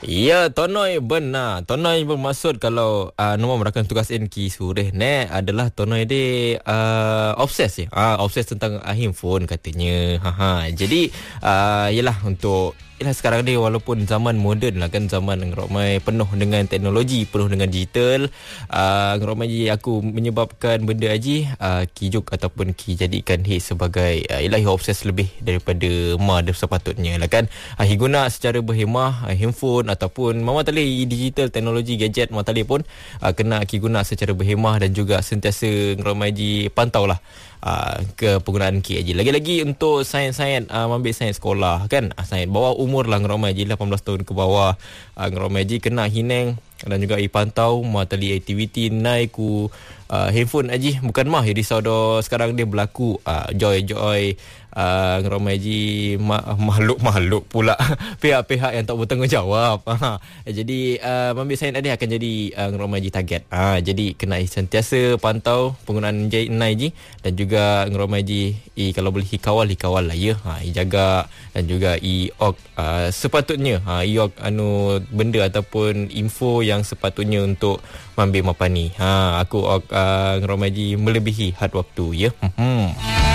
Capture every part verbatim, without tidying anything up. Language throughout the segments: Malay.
Ya, tonoi benar. Tonoi bermaksud kalau uh, nombor merakan tugas N Ki Sureh ne adalah tonoi dia uh, obses ya. Ah, uh, obses tentang uh, handphone katanya. Ha ha. Jadi uh, yalah untuk Yalah sekarang ni walaupun zaman moden lah kan, zaman ngeromai penuh dengan teknologi, penuh dengan digital, uh, ngeromai je aku menyebabkan benda aji uh, kijuk ataupun ki jadikan hi sebagai uh, ialah hi obses lebih daripada ma dia sepatutnya lah kan. Uh, hi guna secara berhemah uh, handphone ataupun mama tali digital teknologi gadget mama tali pun uh, kena ki guna secara berhemah dan juga sentiasa ngeromai ji pantau lah Uh, ke penggunaan K I G. Lagi-lagi untuk sains-sains uh, ambil sains sekolah kan, uh, sains bawah umur lah ngeromai ji lapan belas tahun ke bawah, uh, ngeromai ji kena hineng dan juga ipantau matali aktiviti naik ku uh, handphone aji bukan mah risau do sekarang dia berlaku uh, joy-joy uh, ngeromai ji ma- makhluk-makhluk pula pihak-pihak yang tak bertanggungjawab. Ha. Jadi uh, ambil sains ada akan jadi uh, ngeromai ji target. Ha. Jadi kena sentiasa pantau penggunaan nai ji dan juga ngeromai ji i kalau boleh hikawal hikawal lah ya. Ha, i jaga dan juga i ok uh, sepatutnya ha i ok anu benda ataupun info yang sepatutnya untuk mengambil mapani. Ha, aku ok uh, ngeromai ji melebihi had waktu ya. Hmm.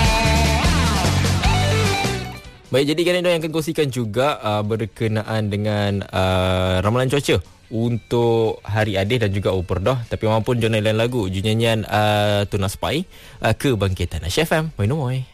Baik, jadi kan yang akan kongsikan juga uh, berkenaan dengan uh, ramalan cuaca untuk hari Adil dan juga Uperdah. Tapi maupun jurnal lain lagu, nyanyian uh, Tuna Spai uh, Kebangkitan Nasyaf F M. Minum oi.